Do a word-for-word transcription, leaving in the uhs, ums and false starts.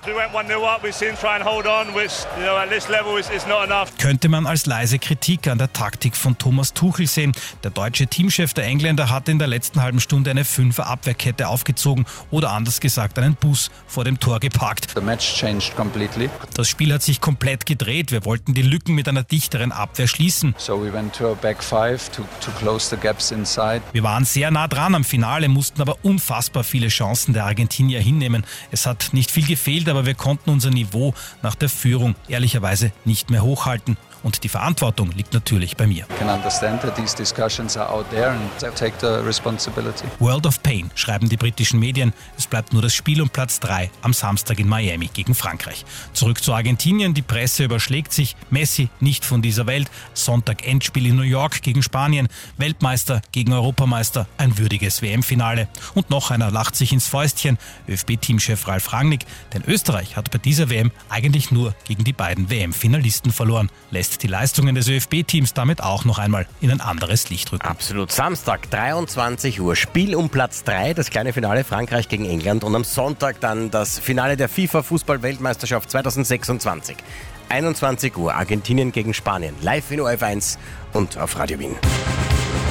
Könnte man als leise Kritik an der Taktik von Thomas Tuchel sehen. Der deutsche Teamchef der Engländer hatte in der letzten halben Stunde eine Fünfer-Abwehrkette aufgezogen oder anders gesagt einen Bus vor dem Tor geparkt. The match changed completely. Das Spiel hat sich komplett gedreht. Wir wollten die Lücken mit einer dichteren Abwehr schließen. So we went to a back five to, to close the gaps inside. Wir waren sehr nah dran am Finale, mussten aber unfassbar viele Chancen der Argentinier hinnehmen. Es hat nicht viel gefehlt, aber wir konnten unser Niveau nach der Führung ehrlicherweise nicht mehr hochhalten. Und die Verantwortung liegt natürlich bei mir. I can understand that these discussions are out there and I take the responsibility. World of Pain, schreiben die britischen Medien. Es bleibt nur das Spiel um Platz drei am Samstag in Miami gegen Frankreich. Zurück zu Argentinien, die Presse überschlägt sich. Messi nicht von dieser Welt. Sonntag Endspiel in New York gegen Spanien. Weltmeister gegen Europameister. Ein würdiges W M-Finale. Und noch einer lacht sich ins Fäustchen. ÖFB-Teamchef Ralf Rangnick. Denn Österreich hat bei dieser W M eigentlich nur gegen die beiden W M-Finalisten verloren. Lässt die Leistungen des ÖFB-Teams damit auch noch einmal in ein anderes Licht rücken. Absolut. Samstag, dreiundzwanzig Uhr, Spiel um Platz drei, das kleine Finale Frankreich gegen England und am Sonntag dann das Finale der FIFA-Fußball-Weltmeisterschaft zwanzig sechsundzwanzig. einundzwanzig Uhr, Argentinien gegen Spanien, live in O R F eins und auf Radio Wien.